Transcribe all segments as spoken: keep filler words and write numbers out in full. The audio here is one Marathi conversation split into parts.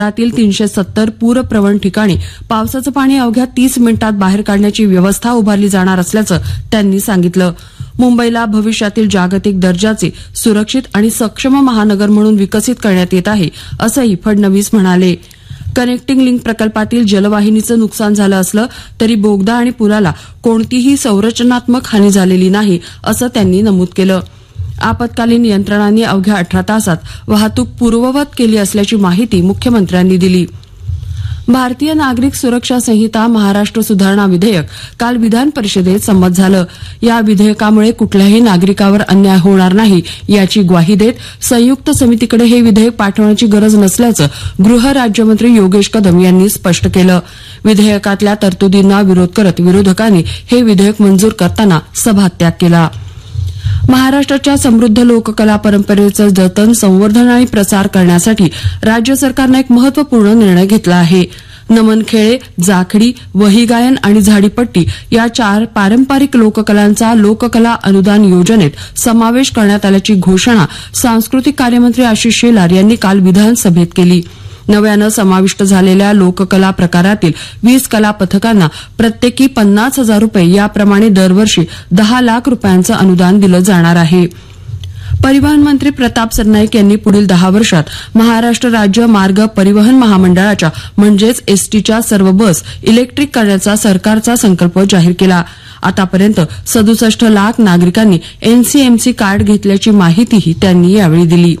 शहरातील तीनशे सत्तर पूरप्रवण ठिकाणी पावसाचं पाणी अवघ्या तीस मिनिटात बाहेर काढण्याची व्यवस्था उभारली जाणार असल्याचं त्यांनी सांगितलं. मुंबईला भविष्यातील जागतिक दर्जाचे सुरक्षित आणि सक्षम महानगर म्हणून विकसित करण्यात येत आहे, असंही फडणवीस म्हणाले. कनेक्टिंग लिंक प्रकल्पातील जलवाहिनीचं नुकसान झालं असलं तरी बोगदा आणि पुलाला कोणतीही संरचनात्मक हानी झालेली नाही, असं त्यांनी नमूद केलं. आपत्कालीन यंत्रणांनी अवघ्या अठरा तासात वाहतूक पूर्ववत केली असल्याची माहिती मुख्यमंत्र्यांनी दिली. भारतीय नागरिक सुरक्षा संहिता महाराष्ट्र सुधारणा विधेयक काल विधान परिषदेत संमत झालं. या विधेयकामुळे कुठल्याही नागरिकावर अन्याय होणार नाही याची ग्वाही देत संयुक्त समितीकडे हे विधेयक पाठवण्याची गरज नसल्याचं गृह राज्यमंत्री योगेश कदम यांनी स्पष्ट केलं. विधेयकातल्या तरतुदींना विरोध करत विरोधकांनी हे विधेयक मंजूर करताना सभात्याग केला. महाराष्ट्राच्या समृद्ध लोककला परंपरेचं जतन, संवर्धन आणि प्रसार करण्यासाठी राज्य सरकारनं एक महत्वपूर्ण निर्णय घेतला आहे. नमन खेळे, जाखडी, वहीगायन आणि झाडीपट्टी या चार पारंपरिक लोककलांचा लोककला अनुदान योजनेत समावेश करण्यात आल्याची घोषणा सांस्कृतिक कार्यमंत्री आशिष शेलार यांनी काल विधानसभेत केली. नव्यानं समाविष्ट झालेल्या लोककला प्रकारातील वीस कला पथकांना प्रत्येकी पन्नास हजार रुपये याप्रमाणे दरवर्षी दहा लाख रुपयांचं अनुदान दिलं जाणार आहे. परिवहन मंत्री प्रताप सरनाईक यांनी पुढील दहा वर्षात महाराष्ट्र राज्य मार्ग परिवहन महामंडळाच्या म्हणजेच एसटीच्या सर्व बस इलेक्ट्रिक करण्याचा सरकारचा संकल्प जाहीर केला. आतापर्यंत सदुसष्ट लाख नागरिकांनी एनसीएमसी कार्ड घेतल्याची माहितीही त्यांनी यावेळी दिली.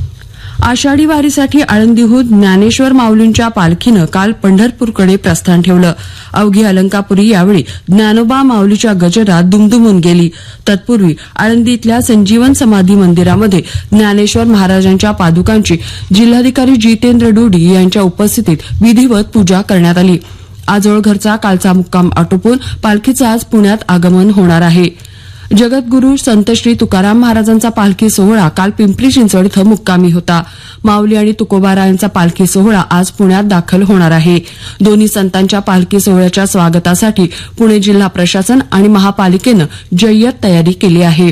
आषाढी वारीसाठी आळंदीहून ज्ञानेश्वर माऊलींच्या पालखीनं काल पंढरपूरकडे प्रस्थान ठेवलं. अवघी अलंकापुरी यावेळी ज्ञानोबा माऊलीच्या गजरात दुमदुमून गेली. तत्पूर्वी आळंदी इथल्या संजीवन समाधी मंदिरामध्ये ज्ञानेश्वर महाराजांच्या पादुकांची जिल्हाधिकारी जितेंद्र डोडी यांच्या उपस्थितीत विधिवत पूजा करण्यात आली. आजोळघरचा कालचा मुक्काम आटोपून पालखीचं आज पुण्यात आगमन होणार आहे. जगद्गुरू संत श्री तुकाराम महाराजांचा पालखी सोहळा काल पिंपरी चिंचवड इथं मुक्कामी होता. माऊली आणि तुकोबारायांचा पालखी सोहळा आज पुण्यात दाखल होणार आहे. दोन्ही संतांच्या पालखी सोहळ्याच्या स्वागतासाठी पुणे जिल्हा प्रशासन आणि महापालिकेनं जय्यत तयारी केली आहे.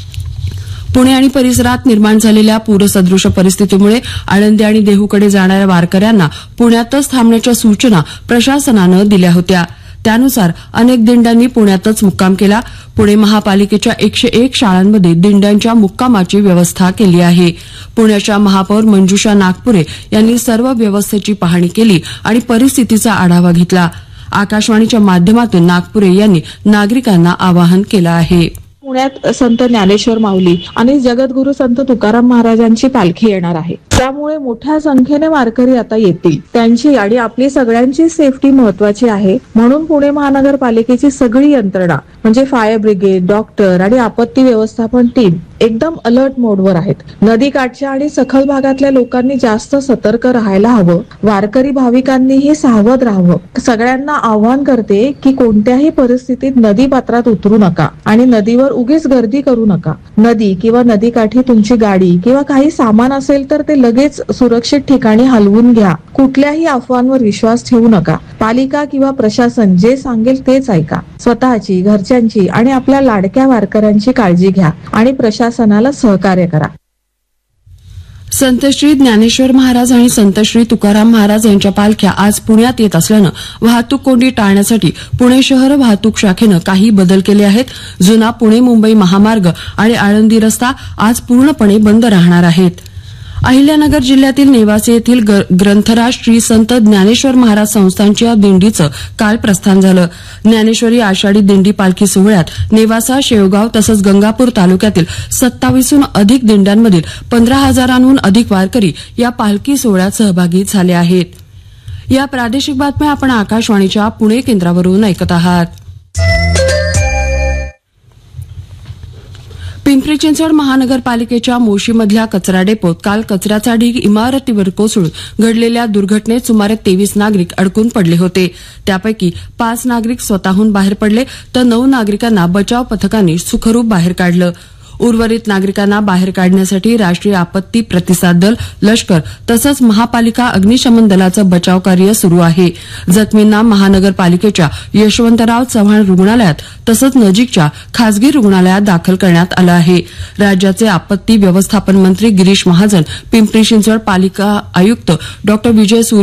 पुणे आणि परिसरात निर्माण झालेल्या पूरसदृश परिस्थितीमुळे आळंदी आणि देहूकडे जाणाऱ्या वारकऱ्यांना पुण्यातच थांबण्याच्या सूचना प्रशासनानं दिल्या होत्या. त्यानुसार अनेक दिंड्यांनी पुण्यातच मुक्काम केला. पुणे महापालिकेच्या एकशे एक शाळांमध्ये दिंड्यांच्या मुक्कामाची व्यवस्था केली आहे. पुण्याच्या महापौर मंजुषा नागपुरे यांनी सर्व व्यवस्थेची पाहणी केली आणि परिस्थितीचा आढावा घेतला. आकाशवाणीच्या माध्यमातून नागपुरे यांनी नागरिकांना आवाहन केलं आहे. पुण्यात संत ज्ञानेश्वर माऊली आणि जगद्गुरू संत तुकाराम महाराजांची पालखी येणार आहे. त्यामुळे मोठ्या संख्येने वारकरी आता येतील. त्यांची आणि आपली सगळ्यांची सेफ्टी महत्वाची आहे, म्हणून पुणे महानगरपालिकेची सगळी यंत्रणा म्हणजे फायर ब्रिगेड, डॉक्टर आणि आपत्ती व्यवस्थापन टीम एकदम अलर्ट मोडवर आहेत. नदीकाठच्या आणि सखल भागातल्या लोकांनी जास्त सतर्क राहायला हवं. वारकरी भाविकांनीही सावध राहावं. सगळ्यांना आवाहन करते की कोणत्याही परिस्थितीत नदी पात्रात उतरू नका आणि नदीवर उगीच गर्दी करू नका. नदी किंवा नदीकाठी तुमची गाडी किंवा काही सामान असेल तर ते लगेच सुरक्षित ठिकाणी हलवून घ्या. कुठल्याही अफवांवर विश्वास ठेवू नका. पालिका किंवा प्रशासन जे सांगेल तेच ऐका. स्वतःची, घरच्यांची आणि आपल्या लाडक्या वारकऱ्यांची काळजी घ्या आणि प्रशासनाला सहकार्य करा. संत श्री ज्ञानेश्वर महाराज आणि संत श्री तुकाराम महाराज यांच्या पालख्या आज पुण्यात येत असल्यानं वाहतूक कोंडी टाळण्यासाठी पुणे शहर वाहतूक शाखेनं काही बदल केले आहेत. जुना पुणे मुंबई महामार्ग आणि आळंदी रस्ता आज पूर्णपणे बंद राहणार आहेत. अहिल्यानगर जिल्ह्यातील नेवासे येथील ग्रंथराज श्री संत ज्ञानेश्वर महाराज संस्थानच्या दिंडीचं काल प्रस्थान झालं. ज्ञानेश्वरी आषाढी दिंडी पालखी सोहळ्यात नेवासा, शेवगाव तसंच गंगापूर तालुक्यातील सत्तावीसहून अधिक दिंड्यांमधील पंधरा हजारांहून अधिक वारकरी या पालखी सोहळ्यात सहभागी झाले आहेत. या प्रादेशिक बातम्या आपण आकाशवाणीच्या पुणे केंद्रावरून ऐकत आहात. पिंपरी चिंचवड महानगरपालिकेच्या मोशीमधल्या कचरा डेपोत काल कचऱ्याचा ढीग इमारतीवर कोसळून घडलेल्या दुर्घटनेत सुमारे तेवीस नागरिक अडकून पडले होते. त्यापैकी पाच नागरिक स्वतःहून बाहेर पडले तर नऊ नागरिकांना बचाव पथकांनी सुखरूप बाहेर काढलं. उर्वरित नागरिकांना बाहेर काढण्यासाठी राष्ट्रीय आपत्ती प्रतिसाद दल, लष्कर तसंच महापालिका अग्निशमन दलाचं बचाव कार्य सुरू आहे. जखमींना महानगरपालिकेच्या यशवंतराव चव्हाण रुग्णालयात तसंच नजीकच्या खासगी रुग्णालयात दाखल करण्यात आलं आहे. राज्याचे आपत्ती व्यवस्थापन मंत्री गिरीश महाजन, पिंपरी चिंचवड पालिका आयुक्त डॉ विजय